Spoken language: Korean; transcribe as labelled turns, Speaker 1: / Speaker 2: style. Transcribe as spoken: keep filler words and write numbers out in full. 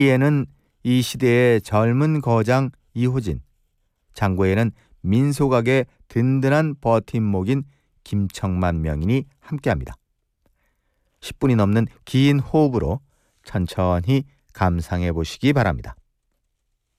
Speaker 1: 에는 이 시대의 젊은 거장 이호진, 장구에는 민속악의 든든한 버팀목인 김청만 명인이 함께합니다. 십 분이 넘는 긴 호흡으로 천천히 감상해 보시기 바랍니다.